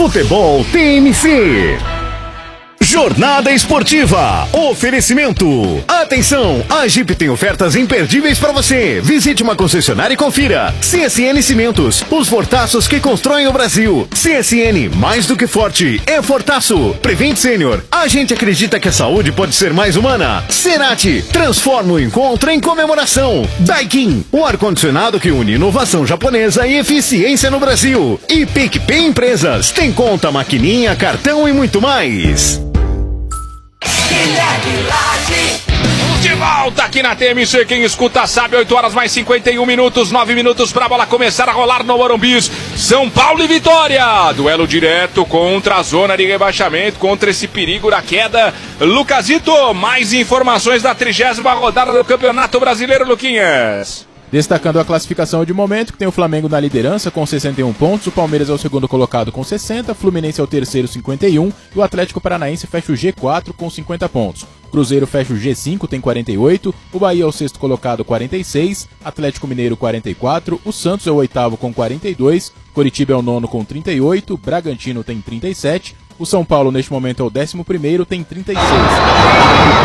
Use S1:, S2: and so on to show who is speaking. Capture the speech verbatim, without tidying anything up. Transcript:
S1: Futebol T M C. Jornada Esportiva. Oferecimento. Atenção, a Jeep tem ofertas imperdíveis para você. Visite uma concessionária e confira. C S N Cimentos, os fortaços que constroem o Brasil. C S N, mais do que forte, é fortaço. Prevent Sênior, a gente acredita que a saúde pode ser mais humana. Cerati, transforma o encontro em comemoração. Daikin, o ar-condicionado que une inovação japonesa e eficiência no Brasil. E PicPay Empresas, tem conta, maquininha, cartão e muito mais.
S2: De volta aqui na T M C, quem escuta sabe, oito horas mais cinquenta e um minutos, nove minutos pra bola começar a rolar no Morumbi. São Paulo e Vitória, duelo direto contra a zona de rebaixamento, contra esse perigo da queda. Lucasito, mais informações da trigésima rodada do Campeonato Brasileiro, Luquinhas.
S3: Destacando a classificação de momento, que tem o Flamengo na liderança com sessenta e um pontos, o Palmeiras é o segundo colocado com sessenta, Fluminense é o terceiro cinquenta e um e o Atlético Paranaense fecha o G quatro com cinquenta pontos. Cruzeiro fecha o G cinco, tem quarenta e oito, o Bahia é o sexto colocado, quarenta e seis, Atlético Mineiro quarenta e quatro, o Santos é o oitavo com quarenta e dois, Coritiba é o nono com trinta e oito, Bragantino tem trinta e sete, o São Paulo neste momento é o décimo primeiro, tem trinta e seis.